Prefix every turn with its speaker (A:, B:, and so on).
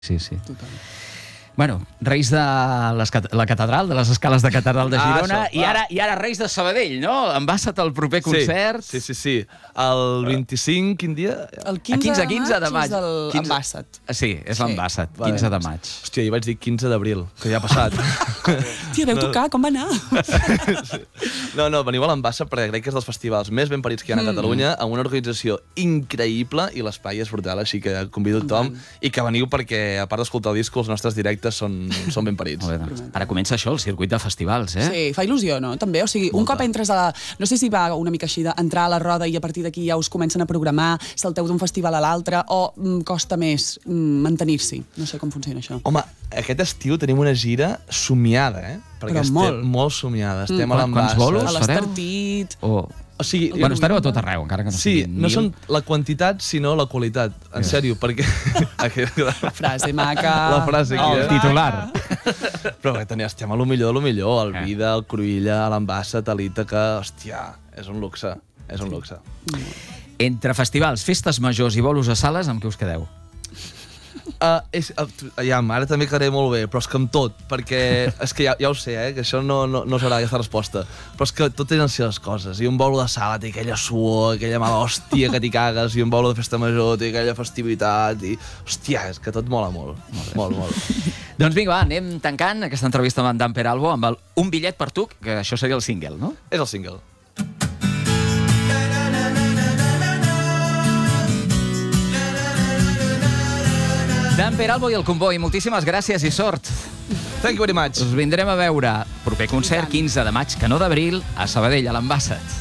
A: Sí, sí.
B: Total.
A: Bueno, Reis de la catedral, de les escales de catedral de Girona, i ara Reis de Sabadell, no? Embassa't al proper concert.
C: Sí. El 25, quin dia?
B: El 15 de maig és l'Embassa't.
A: Sí, és l'Embassa't, 15 de maig.
C: Hòstia, jo vaig dir 15 d'abril, que ja ha passat.
B: Tia, veu tocar, com va anar?
C: No, veniu a l'Embassa't perquè crec que és dels festivals més ben parits que hi ha a Catalunya, amb una organització increïble i l'espai és brutal, així que convido tothom i que veniu perquè, a part d'escoltar el disc, els nostres directes són ben parits.
A: Ara comença això, el circuit de festivals, eh?
B: Sí, fa il·lusió, no? També, o sigui, un cop entres a la... No sé si va una mica així d'entrar a la roda i a partir d'aquí ja us comencen a programar, salteu d'un festival a l'altre, o costa més mantenir-s'hi? No sé com funciona això.
C: Home, aquest estiu tenim una gira somiada, eh? Perquè estem molt somiada. Estem a l'Embassa't.
A: Quants bolos
B: a l'Estartit...
C: O sigui,
A: bueno, estareu a tot arreu, encara que no
C: sí,
A: siguin
C: no són la quantitat, sinó la qualitat. En sèrio, perquè...
B: Frase maca...
C: La frase aquí,
A: el titular.
C: Però estem a lo millor de lo millor. El Vida, el Cruïlla, l'Embassa't, a l'Ítaca... Hòstia, és un luxe. És un luxe.
A: Entre festivals, festes majors i bolos a sales, amb què us quedeu?
C: Ara també quedaré molt bé, però és que amb tot, perquè és que ja ho sé, que això no serà aquesta resposta, però és que tot tenen les seves coses, i un bolo de sala té aquella suor, aquella mala hòstia que t'hi cagues, i un bolo de festa major té aquella festivitat, i hòstia, és que tot mola molt. Molt.
A: Doncs vinga, va, anem tancant aquesta entrevista amb en Dan Peralbo amb Un bitllet per tu, que això seria el single, no?
C: És el single.
A: Dan Peralbo i el Comboi, moltíssimes gràcies i sort.
C: Thank you very much.
A: Us vindrem a veure. Proper concert, 15 de maig, que no d'abril, a Sabadell, a l'Embassa't.